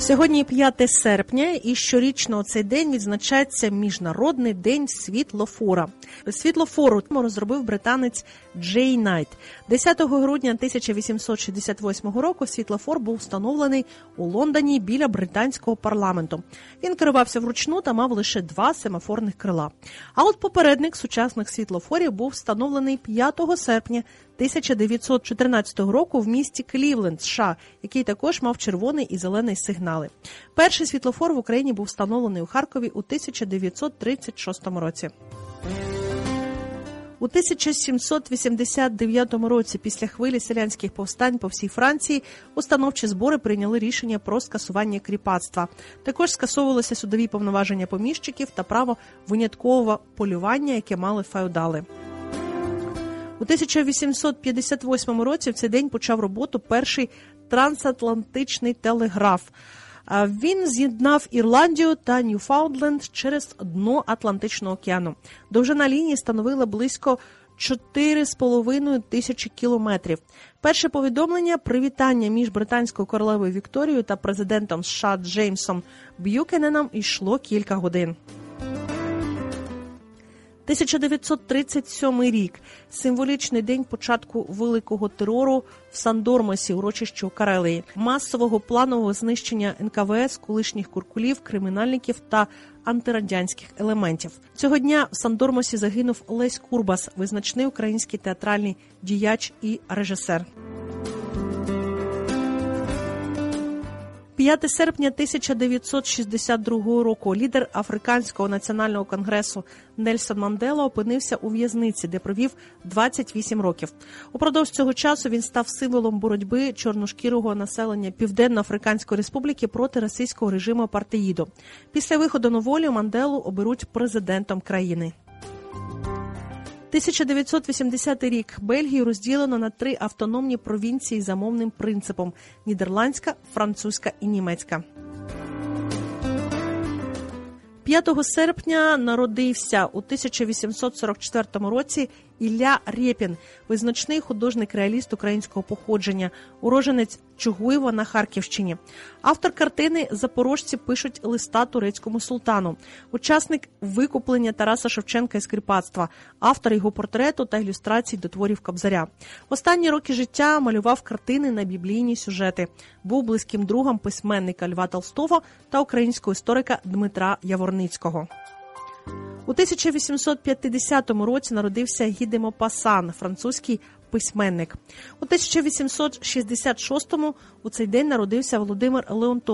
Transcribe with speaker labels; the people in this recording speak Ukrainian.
Speaker 1: Сьогодні 5 серпня, і щорічно у цей день відзначається Міжнародний день світлофора. Світлофору розробив британець Джей Найт. 10 грудня 1868 року світлофор був встановлений у Лондоні біля британського парламенту. Він керувався вручну та мав лише 2 семафорних крила. А от попередник сучасних світлофорів був встановлений 5 серпня 1914 року в місті Клівленд, США, який також мав червоний і зелений сигнали. Перший світлофор в Україні був встановлений у Харкові у 1936 році. У 1789 році, після хвилі селянських повстань по всій Франції, установчі збори прийняли рішення про скасування кріпацтва. Також скасовувалися судові повноваження поміщиків та право виняткового полювання, яке мали феодали. У 1858 році в цей день почав роботу перший трансатлантичний телеграф. Він з'єднав Ірландію та Ньюфаундленд через дно Атлантичного океану. Довжина лінії становила близько 4,5 тисячі кілометрів. Перше повідомлення привітання між британською королевою Вікторією та президентом США Джеймсом Б'юкененом йшло кілька годин. 1937 рік – символічний день початку великого терору в Сандормосі, урочищі у Карелії, масового планового знищення НКВС, колишніх куркулів, кримінальників та антирадянських елементів. Цього дня в Сандормосі загинув Лесь Курбас, визначний український театральний діяч і режисер. 5 серпня 1962 року лідер Африканського національного конгресу Нельсон Мандела опинився у в'язниці, де провів 28 років. Упродовж цього часу він став символом боротьби чорношкірого населення Південно-Африканської республіки проти російського режиму апартеїду. Після виходу на волю Манделу оберуть президентом країни. 1980 рік. Бельгію розділено на 3 автономні провінції за мовним принципом – нідерландська, французька і німецька. 5 серпня народився у 1844 році Ілля Рєпін, визначний художник-реаліст українського походження, уродженець Чугуєва на Харківщині. Автор картини «Запорожці пишуть листа турецькому султану», учасник викуплення Тараса Шевченка із кріпацтва, автор його портрету та ілюстрацій до творів Кобзаря. В останні роки життя малював картини на біблійні сюжети. Був близьким другом письменника Льва Толстого та українського історика Дмитра Яворницького. У 1850 році народився Гі де Мопассан, французький письменник. У 1866 у цей день народився Володимир Леонтович,